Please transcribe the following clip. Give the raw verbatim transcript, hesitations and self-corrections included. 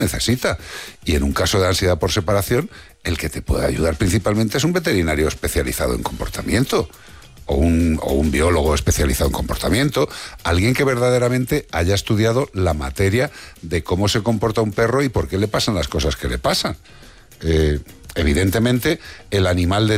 necesita. Y en un caso de ansiedad por separación, el que te puede ayudar principalmente es un veterinario especializado en comportamiento. O un, o un biólogo especializado en comportamiento, alguien que verdaderamente haya estudiado la materia de cómo se comporta un perro y por qué le pasan las cosas que le pasan. Eh, evidentemente, el animal de